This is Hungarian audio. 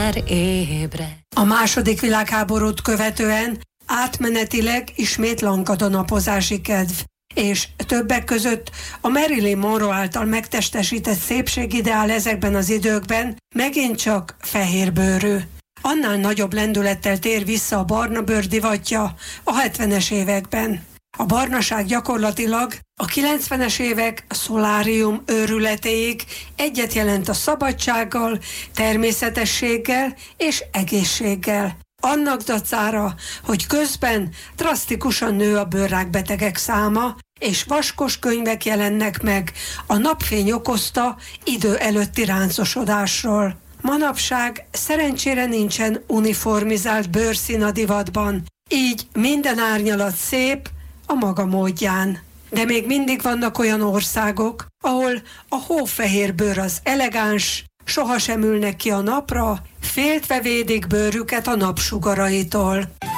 már ébre. A második világháborút követően átmenetileg ismét lankad a napozási kedv, és többek között a Marilyn Monroe által megtestesített szépségideál ezekben az időkben megint csak fehérbőrű. Annál nagyobb lendülettel tér vissza a barna bőr divatja a 70-es években. A barnaság gyakorlatilag a 90-es évek szolárium őrületéig egyet jelent a szabadsággal, természetességgel és egészséggel. Annak dacára, hogy közben drasztikusan nő a bőrrákbetegek száma, és vaskos könyvek jelennek meg a napfény okozta idő előtti ráncosodásról. Manapság szerencsére nincsen uniformizált bőrszín a divatban, így minden árnyalat szép a maga módján. De még mindig vannak olyan országok, ahol a hófehér bőr az elegáns, sohasem ülnek ki a napra, féltve védik bőrüket a napsugaraitól.